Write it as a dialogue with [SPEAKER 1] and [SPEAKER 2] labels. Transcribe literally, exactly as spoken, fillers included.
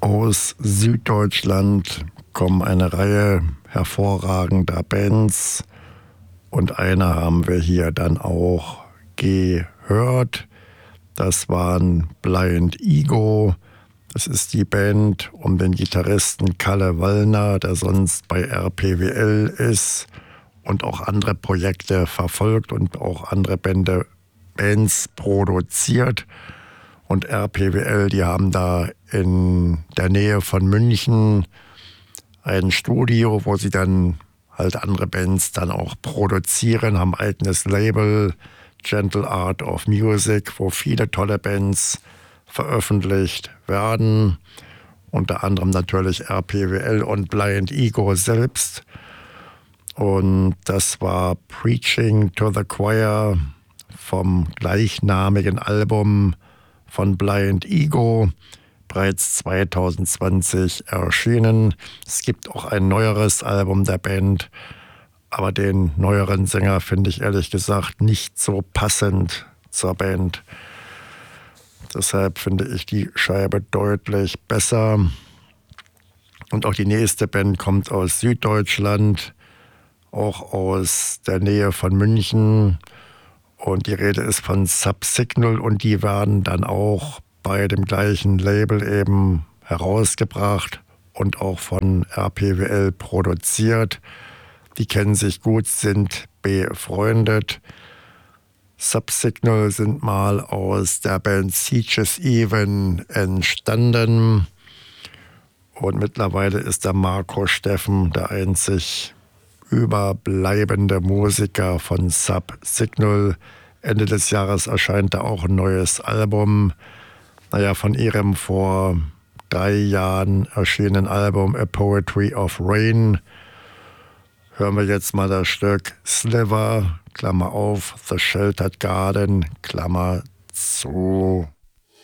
[SPEAKER 1] Aus Süddeutschland kommen eine Reihe hervorragender Bands und eine haben wir hier dann auch gehört. Das waren Blind Ego. Das ist die Band um den Gitarristen Kalle Wallner, der sonst bei R P W L ist und auch andere Projekte verfolgt und auch andere Bände, Bands produziert. Und R P W L, die haben da in der Nähe von München ein Studio, wo sie dann halt andere Bands dann auch produzieren, haben ein eigenes Label, Gentle Art of Music, wo viele tolle Bands veröffentlicht werden. Unter anderem natürlich R P W L und Blind Ego selbst. Und das war Preaching to the Choir vom gleichnamigen Album von Blind Ego, bereits zwanzig zwanzig erschienen. Es gibt auch ein neueres Album der Band, aber den neueren Sänger finde ich ehrlich gesagt nicht so passend zur Band. Deshalb finde ich die Scheibe deutlich besser. Und auch die nächste Band kommt aus Süddeutschland, auch aus der Nähe von München. Und die Rede ist von Subsignal und die werden dann auch bei dem gleichen Label eben herausgebracht und auch von R P W L produziert. Die kennen sich gut, sind befreundet. Subsignal sind mal aus der Band Sieges Even entstanden. Und mittlerweile ist der Marco Steffen der einzig überbleibende Musiker von Subsignal. Ende des Jahres erscheint da auch ein neues Album. Naja, von ihrem vor drei Jahren erschienenen Album A Poetry of Rain hören wir jetzt mal das Stück Sliver, Klammer auf, The Sheltered Garden, Klammer zu.